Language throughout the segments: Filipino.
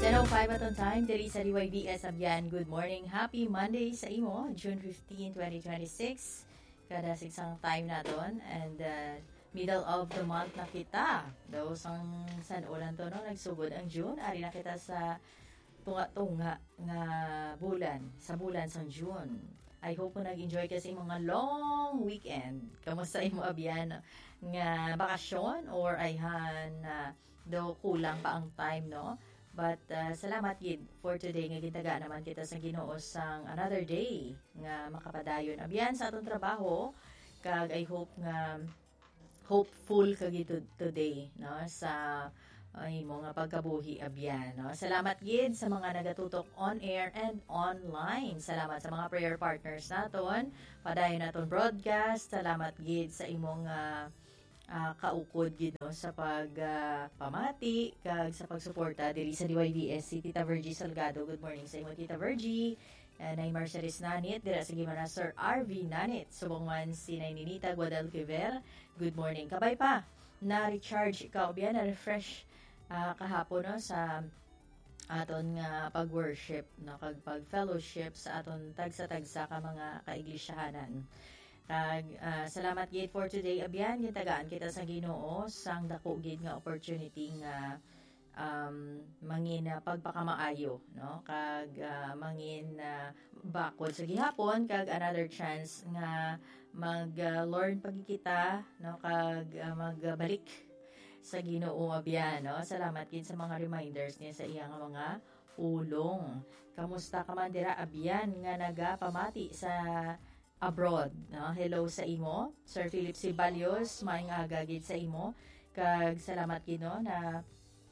10:05 at on time, diri sa DYBS Abyan. Good morning, happy Monday sa imo, June 15, 2026. Kada siksang time naton and middle of the month na kita. Daw sang san ulan to no, nagsugod ang June. Ari na kita sa tunga-tunga nga bulan, sa bulan sang June. I hope mo nag-enjoy kasi mga long weekend. Kamusta imo abyan nga bakasyon or ayhan daw kulang pa ang time no? But salamat gid for today nga gintaga naman kita sa Ginoo sang another day nga makapadayon abyan sa atong trabaho kag I hope nga hopeful kag today no sa imo nga pagkabuhi abyan no. Salamat gid sa mga nagatutok on air and online. Salamat sa mga prayer partners naton. Padayon naton broadcast. Salamat gid sa imong kaukod gid no sa pamati kag sa pagsuporta diri sa DYBS si Tita Virgie Salgado. Good morning sa imo Tita Virgie. Nay Marcelis Nanit dira sa gimana Sir RV Nanit. Subong man si Nay Ninita Guadalquiver. Good morning. Kabay pa na recharge ikaw biya na refresh kahapon no sa aton nga pag-worship no kag pag-fellowship sa aton tagsa-tagsa ka mga kaiglisyahanan. Kag salamat gid for today abyan gitagaan kita sa Ginoo sang dako gid nga opportunity nga mangin pagpakamaayo no kag mangin bakod sa gihapon kag another chance nga mag-learn pagkikita no kag magbalik sa Ginoo abyan no. Salamat gid sa mga reminders niya sa iyang mga ulong. Kamusta ka man dira abyan nga nagapamati sa abroad no? Hello sa imo Sir Philip Sibalios, maayong aga gid sa imo kag salamat gid no na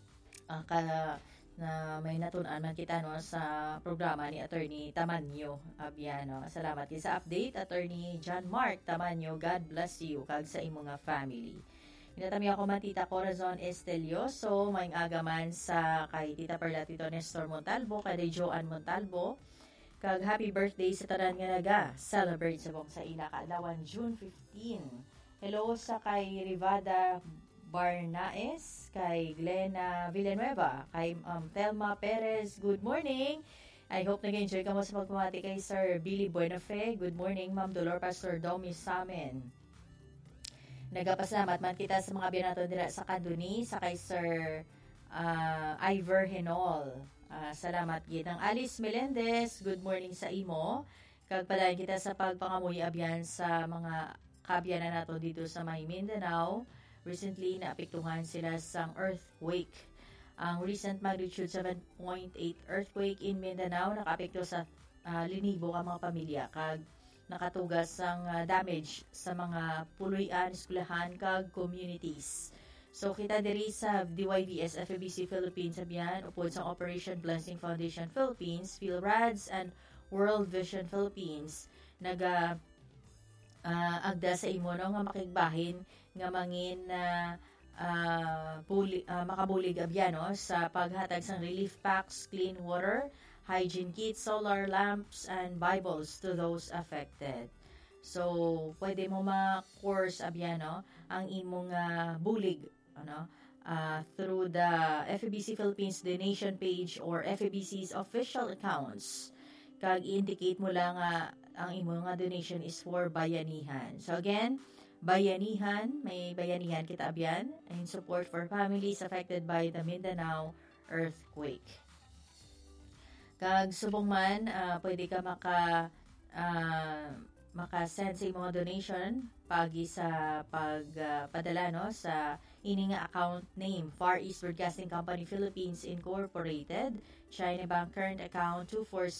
na may natun-an man kita no sa programa ni Attorney Tamanyo abyan no. Salamat gid sa update Attorney John Mark Tamanyo. God bless you kag sa imo nga family. Inatami ako man Tita Corazon Estelioso, maayong aga man sa kay Tita Perla Tito Nestor Montalvo, kay Joan Montalvo. Kag happy birthday sa tanan nga naga-celebrate sa buong sa ila kaadlawan June 15. Hello sa kay Rivada Barnaes, kay Glena Villanueva, kay Telma Perez. Good morning. I hope nag-enjoy ka mo sa pagpamati kay Sir Billy Buenafe. Good morning Ma'am Dolor Pastor Domi Samen. Nagapasalamat man kita sa mga binato dira sa Kanduni, sa kay Sir Ivor Henol. Salamat gid ang Alice Melendez. Good morning sa imo. Kag padayon kita sa pagpangamuy abyan sa mga kaabyanan nato dito sa may Mindanao. Recently naapektuhan sila sang earthquake. Ang recent magnitude 7.8 earthquake in Mindanao nakaapekto sa linibo ka mga pamilya kag nakatugas ang damage sa mga puloy-an, eskwelahan kag communities. So kita diri sa DYBS FEBC Philippines abyan upod sa Operation Blessing Foundation Philippines, PhilRads and World Vision Philippines naga agda sa imo no nga makigbahin nga mangin makabulig abyan no sa paghatag sang relief packs, clean water, hygiene kits, solar lamps and Bibles to those affected. So pwede mo ma-course abyan no ang imong bulig ano through the FEBC Philippines donation page or FEBC's official accounts. Kag i-indicate mo lang ang imong donation is for bayanihan. So again, bayanihan, may bayanihan kita abyan in support for families affected by the Mindanao earthquake. Kag subong man pwede ka maka-send sa mga donation pagi sa pagpadala no sa ini nga account name Far East Broadcasting Company Philippines Incorporated, China Bank current account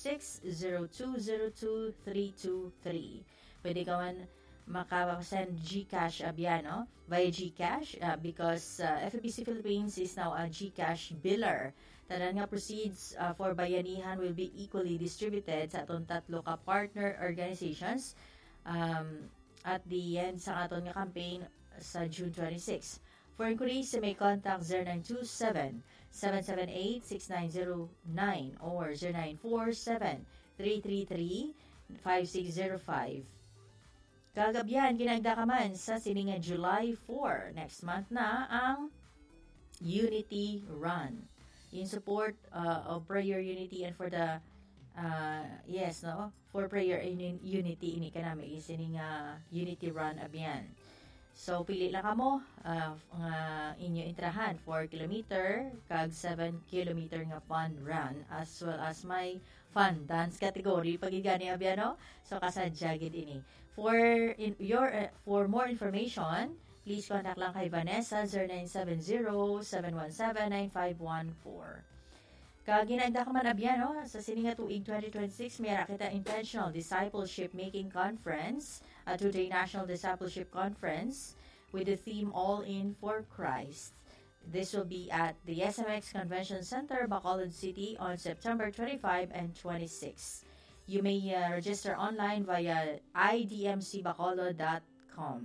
24602022323. Pwede ka man maka-send GCash abyan no via GCash because FEBC Philippines is now a GCash biller. Tanan nga proceeds for bayanihan will be equally distributed sa aton tatlo ka partner organizations at the end sa aton nga campaign sa June 26. For inquiries, may contact 0927-778-6909 or 0947-333-5605. Kagabyan, ginagda ka man sa sininga July 4. Next month na ang Unity Run. in support of prayer unity and for the for prayer unity ini kanami isining unity run abyan. So pili lang kamo nga inyo intrahan 4 kilometer kag 7 kilometer nga fun run as well as may fun dance category pagigani abyan no. So kasadya gid ini. For more information, please contact lang kay Vanessa 0970-717-9514. Kaginagda ka man abyan, no? Sa sininga tuig 2026, mayara kita Intentional Discipleship Making Conference, a 2-day National Discipleship Conference with the theme All In for Christ. This will be at the SMX Convention Center, Bacolod City on September 25 and 26. You may register online via idmcbacolod.com.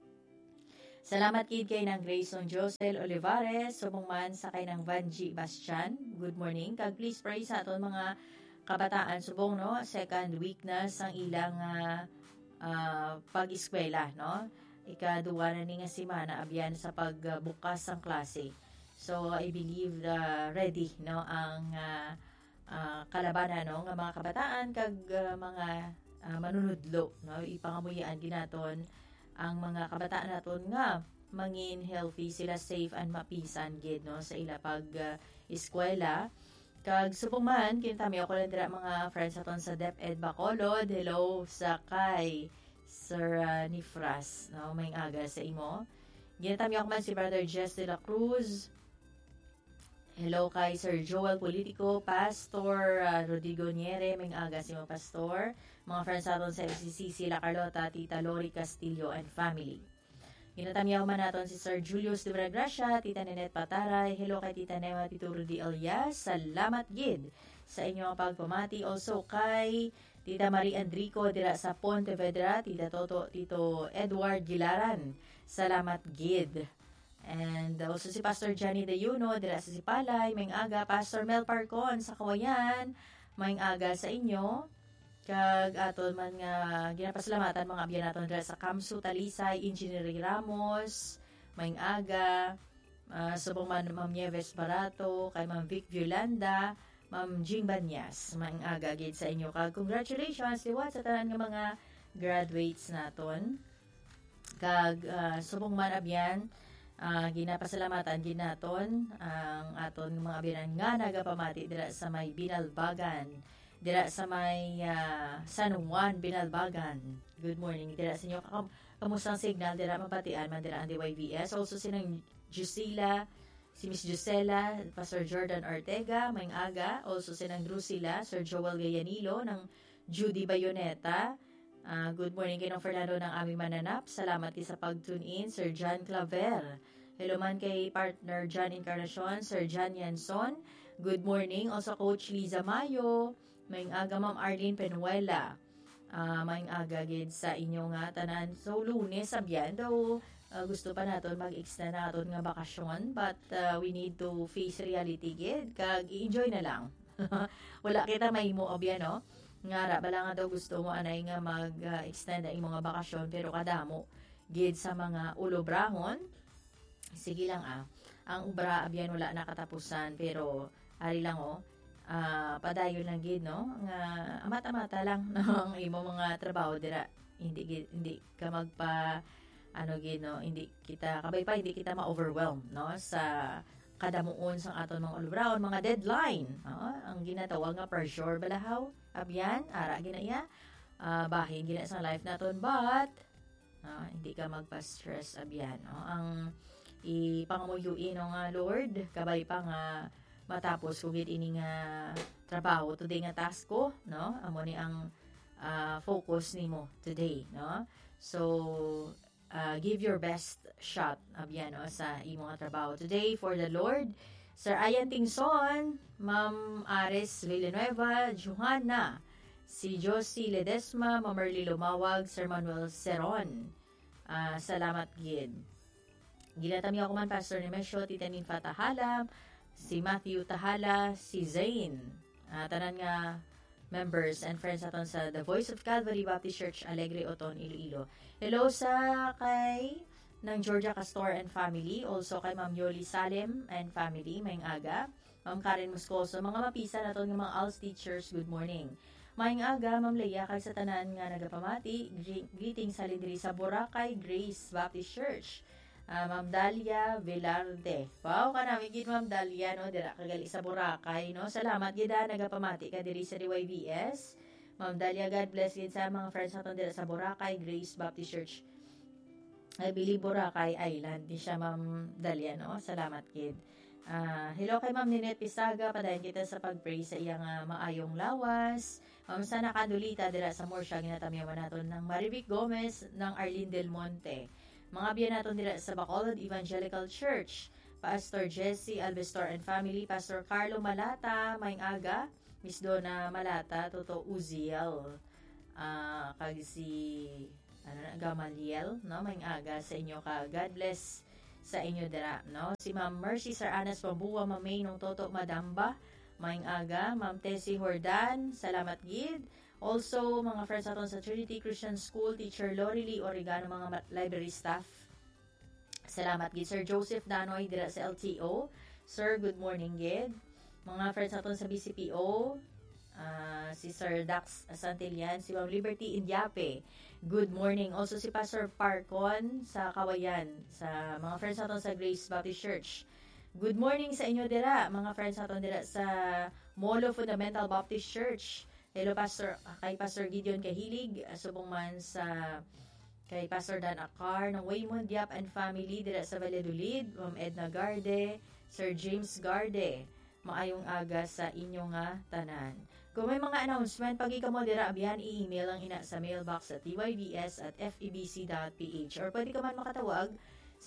Salamat kid kay ng Grayson Josel Olivares, subong man sa kay ng Vanji Bastian. Good morning. Kag please pray sa aton mga kabataan subong no, second week na sang ilang pag-eskwela no. Ikaduwa na ni nga semana abyan sa pagbukas ng klase. So I believe ready no ang kalabanan no nga mga kabataan kag mga manunudlo no, ipangamuyan ginaton ang mga kabataan naton nga mangin healthy sila, safe and mapisan gid no sa ila pag eskwela. Kag subong man kinitami ako lang dira mga friends aton sa DepEd Bacolod. Hello sa kay Sir Nifras no, may aga sa imo. Ginatami ako man si Brother Jess de la Cruz. Hello kay Sir Joel Politico, Pastor Rodrigo Niere, may aga si mo Pastor. Mga friends natin sa FCC, sila Carlota, Tita Lori Castillo and family. Ginatamiyaw man natin si Sir Julius de Gracia, Tita Nenet Pataray. Hello kay Tita Nema, Tito Rudy Elias. Salamat gid sa inyong pagpamati. Also kay Tita Marie Andrico dira sa Pontevedra, Tita Toto, Tito Edward Gilaran. Salamat gid. And also si Pastor Johnny De Yuno dira sa Sipalay, may aga. Pastor Mel Parcon sa Kawayan, may aga sa inyo. Kag aton man nga ginapasalamatan mga abyan naton dira sa Kamsu Talisay, Engineer Ramos, may aga. Subong man Ma'am Nieves Barato, kay Ma'am Vic Violanda, Ma'am Jing Banyas, may aga gid sa inyo. Kag congratulations liwat sa tanan nga mga graduates naton. Kag subong man abyan ginapasalamatan ginaton ang aton mga abyanan nga nagapamati dira sa may Binalbagan, dira sa may San Juan Binalbagan. Good morning dira sa inyo. Kamusta ang signal dira mapatian man dira ang DYVS. Also sinang Jusila, si Miss Jusela, Pastor Jordan Ortega, may aga. Also sinang Drusila, Sir Joel Gayanilo ng Judy Bayoneta. Good morning kay Fernando ng aming mananap. Salamat sa pag-tune in, Sir John Claver. Hello man kay partner John Encarnacion, Sir John Yanson. Good morning. Also Coach Liza Mayo. May aga Ma'am Arlene Penuela. May aga gid sa inyo nga tanan. So Lunes abyan daw gusto pa naton mag-extend naton nga bakasyon, but we need to face reality gid kag i-enjoy na lang. Wala kita mahimo abyan no. Nga bala nga daw gusto mo anay nga mag-extend ang mga bakasyon pero kadamo gid sa mga ulobrahon. Sige lang ang ubra abyan wala na katapusan pero ari lang padayon lang gid no nga amata-mata lang no ang imo mga trabaho dira hindi ka magpa gid no hindi kita kabay pa hindi kita ma-overwhelm no sa kadamuon sang aton mga ulobrahon mga deadline ang ginatawag nga pressure balahaw abyan ara ginaya bahin gina sa life naton but hindi ka magpa-stress abyan no ang ipangumuyuin nga Lord kabay pa nga matapos kugid ini nga trabaho today nga task ko no amo ni ang focus nimo today no so give your best shot abyan no sa imo nga trabaho today for the Lord. Sir Ayan Tingson, Ma'am Ares Villanueva, Johanna, si Josie Ledesma, Ma'am Merly Lumawag, Sir Manuel Seron. Salamat gid. Ginatami ako man Pastor Nemesio, Tita Ninfa Tahala, si Matthew Tahala, si Zane, tanan nga members and friends aton sa The Voice of Calvary Baptist Church Alegre Oton, Iloilo. Hello sa kay ng Georgia Castor and family, also kay Ma'am Yoli Salem and family, may aga. Ma'am Karen Moscoso, mga mapisa na to ng mga ALS teachers, good morning. Maayong aga, Ma'am Leia, kay sa tanan nga nagapamati, greeting sa lindri sa Boracay Grace Baptist Church. Ma'am Dalia Velarde. Wow, ka namin gid Ma'am Dalia, no? Dira kagali sa Boracay, no? Salamat gida nagapamati ka diri sa DYBS. Ma'am Dalia, God bless gid sa mga friends naton dira sa Boracay Grace Baptist Church. I believe Boracay Island. Di siya Ma'am Dalia, no? Salamat gid. Hello kay Ma'am Ninette Pisaga, padayon kita sa pag-pray sa iyang maayong lawas. Sana kanulita dira sa Morsha, ginatamiyaman naton ng Marivic Gomez ng Arlene Del Monte. Mga biyan naton dira sa Bacolod Evangelical Church, Pastor Jesse Albestor and family, Pastor Carlo Malata, maing aga, Miss Donna Malata, Toto Uziel, kag si Gamaliel, no, maing aga sa inyo ka. God bless sa inyo dira, no? Si Ma'am Mercy Sir Anas Pambuwa, Ma'am May nung Toto Madamba, maing aga, Ma'am Tessie Hordan, salamat gid. Also, mga friends aton sa Trinity Christian School, Teacher Lori Lee Oregano, mga library staff, salamat gid. Sir Joseph Danoy dira sa LTO, Sir, good morning gid. Mga friends aton sa BCPO, si Sir Dax Santillan, si Ma'am Liberty Indiape, good morning. Also si Pastor Parcon sa Kawayan, sa mga friends natin sa Grace Baptist Church. Good morning sa inyo dira, mga friends natin dira sa Molo Fundamental Baptist Church. Hello Pastor, kay Pastor Gideon Kahilig, subong man sa kay Pastor Dan Akar ng Waymond Diap and family dira sa Valladolid, Ma'am Edna Garde, Sir James Garde. Maayong aga sa inyo nga tanan. Kung may mga announcement, pag ikaw mo dira, abihan i-email ang ina sa mailbox at dybs@febc.ph or pwede ka man makatawag sa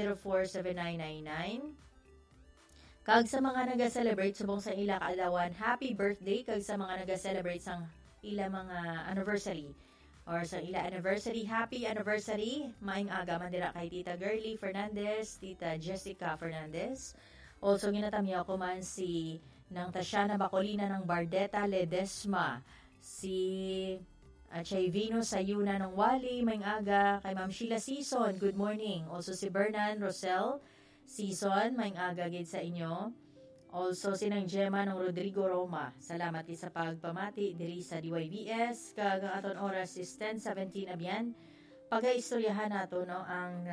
704-7999. Kag sa mga naga-celebrate subong sa ila kaalawan, happy birthday. Kag sa mga naga-celebrate sa ila mga anniversary or sa ila anniversary, happy anniversary. Maayong aga man dira kay Tita Girly Fernandez, Tita Jessica Fernandez. Also, ginatamiya ko man si ng Tatiana Bacolina ng Bardeta Ledesma, si Chavino Sayuna ng Wali, maing aga, kay Ma'am Sheila Season, good morning. Also si Bernan Rosel Season, maing aga gid sa inyo. Also si nang Gemma ng Rodrigo Roma, salamat sa pagpamati diri sa DYBS. Kag ang aton oras is 10:17 abyan. Pagaistoryahan nato no ang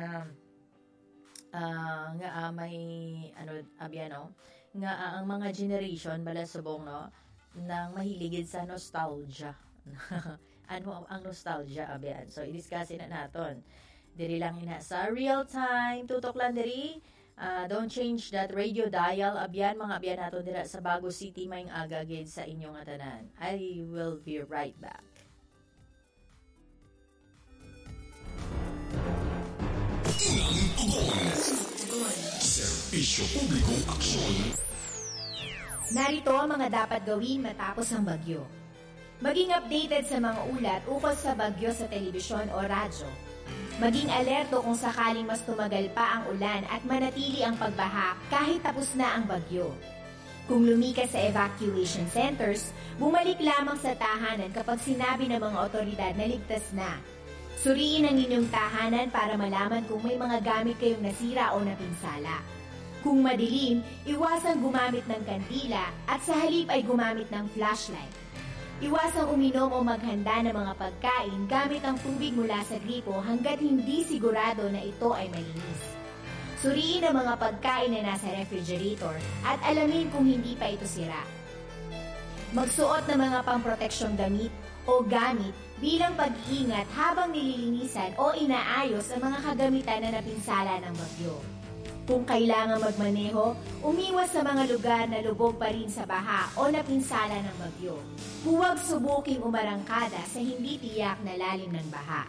may abyan no nga ang mga generation bala subong no nang mahiligid sa nostalgia. Ano ang nostalgia abyan? So i-discuss na naton. Diri lang ina sa real time tutok lang diri. Don't change that radio dial abyan, mga abyan naton dira sa Bago City, maing aga gid sa inyong tanan. I will be right back. Serbisyo Publikong Aksyon. Narito ang mga dapat gawin matapos ang bagyo. Maging updated sa mga ulat ukol sa bagyo sa telebisyon o radyo. Maging alerto kung sakaling mas tumagal pa ang ulan at manatili ang pagbaha kahit tapos na ang bagyo. Kung lumikas sa evacuation centers, bumalik lamang sa tahanan kapag sinabi ng mga otoridad na ligtas na. Suriin ang inyong tahanan para malaman kung may mga gamit kayong nasira o napinsala. Kung madilim, iwasang gumamit ng kandila at sa halip ay gumamit ng flashlight. Iwasang uminom o maghanda ng mga pagkain gamit ang tubig mula sa gripo hanggat hindi sigurado na ito ay malinis. Suriin ang mga pagkain na nasa refrigerator at alamin kung hindi pa ito sira. Magsuot ng mga pamproteksyong damit o gamit bilang pag-iingat habang nililinisan o inaayos ang mga kagamitan na napinsala ng bagyo. Kung kailangan magmaneho, umiwas sa mga lugar na lubog pa rin sa baha o napinsala ng bagyo. Huwag subuking umarangkada sa hindi tiyak na lalim ng baha.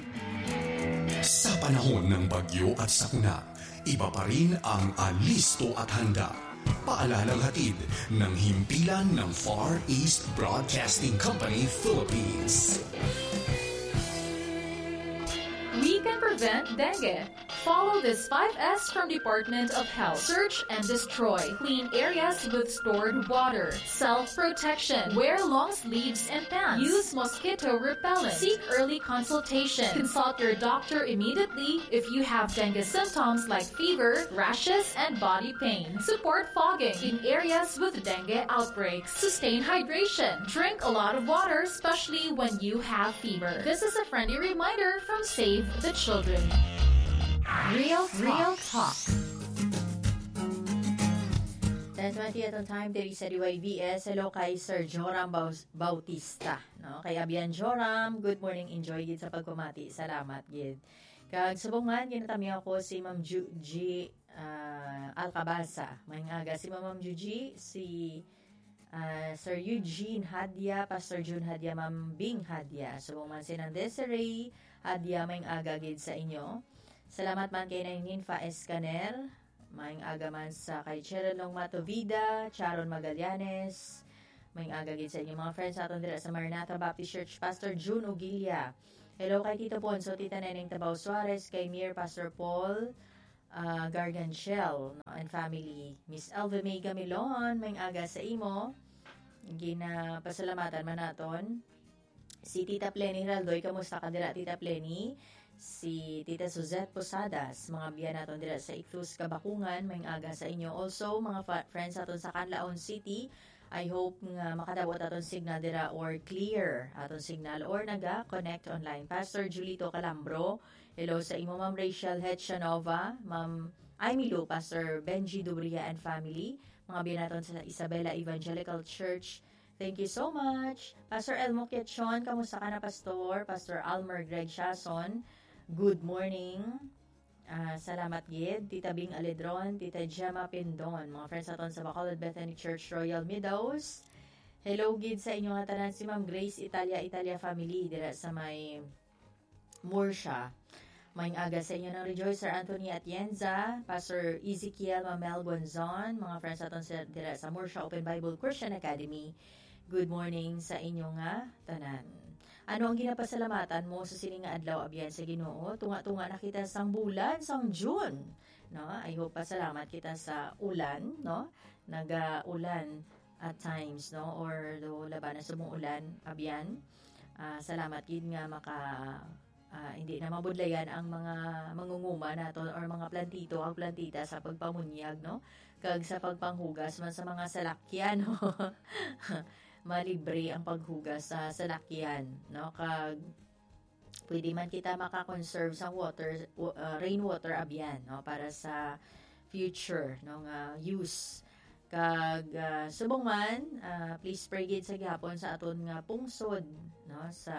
Sa panahon ng bagyo at sakuna, iba pa rin ang alisto at handa. Paalalang hatid ng himpilan ng Far East Broadcasting Company Philippines. We can prevent dengue. Follow this 5S from Department of Health. Search and destroy. Clean areas with stored water. Self-protection. Wear long sleeves and pants. Use mosquito repellent. Seek early consultation. Consult your doctor immediately if you have dengue symptoms like fever, rashes, and body pain. Support fogging in areas with dengue outbreaks. Sustain hydration. Drink a lot of water, especially when you have fever. This is a friendly reminder from Save the Children. Real Talk. 10:20 atong time diri sa DYBS. Hello kay Sir Joram Bautista. No? Kay Abian Joram, good morning, enjoy gid sa pagpamati. Salamat gid. Kag subungan ginatami ako si Ma'am Juji Alcabasa. May aga si Ma'am Juji, si Sir Eugene Hadia, Pastor June Hadia, Ma'am Bing Hadia. Subungan si ng Desiree Hadia, may aga gid sa inyo. Salamat man kay Ninfa Escaner, maing aga man sa kay Cherilong Matovida, Charon Magallanes, maing aga gid sa inyo mga friends aton dira sa Maranatha Baptist Church, Pastor June Ugilia. Hello kay Tito Ponso, Tita Neneng Tabaw Suarez, kay Mir, Pastor Paul Garganchel, no, and family. Miss Elva May Gamilon, maing aga sa imo. Pasalamatan man naton. Si Tita Pleny Heraldoy, kamusta ka dira Tita Pleny? Si Tita Suzette Posadas, mga biyan naton dira sa Ictus Kabakungan, may aga sa inyo. Also, mga friends aton sa Canlaon City, I hope nga makadawat aton signal dira or clear aton signal or naga-connect online. Pastor Julito Calambro, hello sa imo Ma'am Rachel Hetchanova, Ma'am Aimilo, Pastor Benji Dubria and family, mga biyan naton sa Isabela Evangelical Church. Thank you so much. Pastor Elmo Quechon, kamusta ka na Pastor? Pastor Almer Greg Shason, good morning. Salamat gid. Tita Bing Aledron, Tita Gemma Pindon, mga friends naton sa Bacolod Bethany Church, Royal Meadows. Hello gid sa inyo nga tanan, si Ma'am Grace Italia family dira sa may Murcia. May aga sa inyo ng Rejoice, Sir Anthony Atienza, Pastor Ezekiel Mamel Gonzon, mga friends naton dira sa Murcia Open Bible Christian Academy. Good morning sa inyo nga tanan. Ano ang ginapasalamatan mo sa sining nga adlaw abyan sa Ginoo? Tunga-tunga na kita sang bulan, sang June. No? I hope pasalamat kita sa ulan, no? Naga-ulan at times, no? Or do laban na sa mong ulan abyan. Salamat gid nga hindi na mabudlayan ang mga mangunguma nato or mga plantito ang plantita sa pagpamunyag, no? Kag sa pagpanghugas man sa mga salakyan, no? Malibre ang paghugas sa salakyan, no? Kag pwede man kita maka-conserve sa water, rainwater abyan, no? Para sa future, no, nga use. Kag subong man, please pray gid sa gihapon sa aton nga pungsod, no? Sa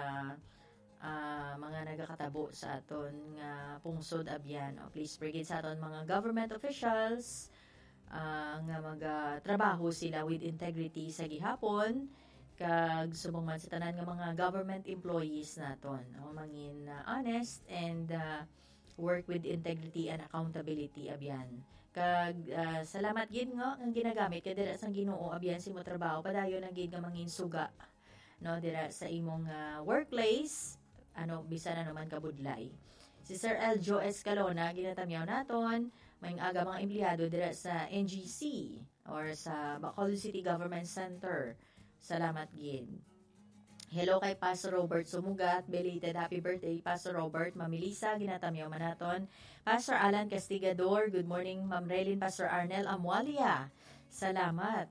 mga nagakatabo sa aton nga pungsod abyan, no? Please pray gid sa aton mga government officials, nga magatrabaho sila with integrity sa gihapon, kag subong man sa tanan nga mga government employees naton, no? Mangin honest and work with integrity and accountability abyan. Kag salamat gid nga ang ginagamit kay dira sang Ginoo abyan sa imo trabaho padayon ang gid nga mangin suga, no, dira sa imong workplace, ano bisan na naman kabudlay. Si Sir Eljo Escalona ginatamyaw naton, may aga mga empleyado dira sa NGC or sa Bacolod City Government Center. Salamat gid. Hello kay Pastor Robert Sumugat, belated happy birthday Pastor Robert. Ma'am Melissa ginatamyaw manaton. Pastor Alan Castigador, good morning Ma'am Relin. Pastor Arnel Amualia, salamat.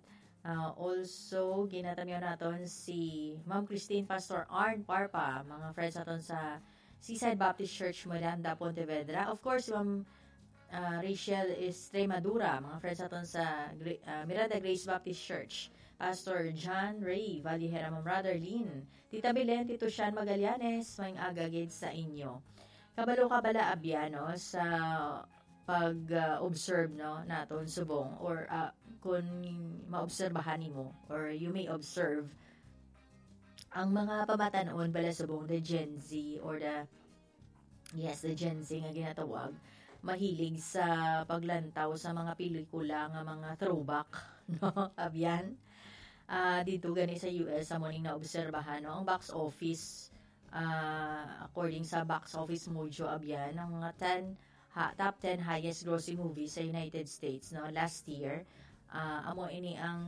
Also ginatamyaw naton si Ma'am Christine, Pastor Arn Parpa, mga friends naton sa Seaside Baptist Church, Miranda, Pontevedra. Of course, Ma'am Rachel Estremadura, mga friends naton sa Miranda Grace Baptist Church. Pastor John Ray Valihera, Ma'am Brother Lynn, Tita Belen, Tito Sean Magallanes, may agagid sa inyo. Kabalo-kabala abyano sa pag-observe, no, naton subong or kung maobserbahan mo or you may observe ang mga pamatanon bala subong the Gen Z or the Gen Z nga ginatawag, mahilig sa paglantaw sa mga pelikula nga mga throwback, no, abyan. Dito gani sa US sa morning na obserbahan, no, ang box office according sa box office mojo abyan ang mga top 10 highest grossing movies sa United States no last year. Amo ini ang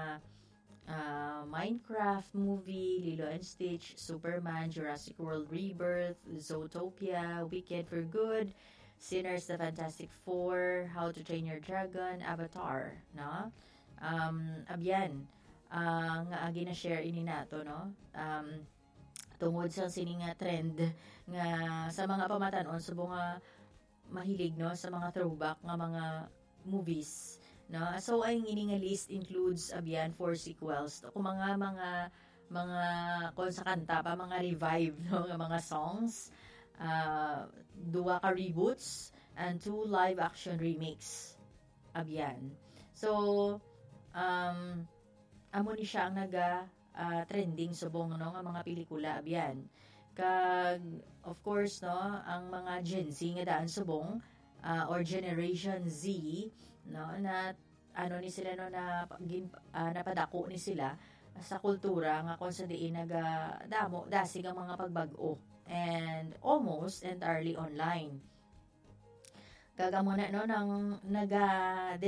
Minecraft movie, Lilo and Stitch, Superman, Jurassic World Rebirth, Zootopia, Wicked for Good, Sinners, The Fantastic Four, How to Train Your Dragon, Avatar, no? Abyan, nga gina-share ini nato, no? Tungod sa sining nga trend nga sa mga pamatanon sa mga mahilig, no? Sa mga throwback nga mga movies, no? So ang ini nga list includes abyan 4 sequels kung mga kung sa kanta pa mga revive no nga mga songs, 2 ka reboots and 2 live action remakes abyan. So amo ni siya ang naga trending subong no nga mga pelikula abyan. Kag of course no ang mga Gen Z nga daan subong or Generation Z no na ano ni sila no na napadako ni sila sa kultura nga kung saan diin damo dasig ang mga pagbag-o and almost entirely online. Kagamuna no nang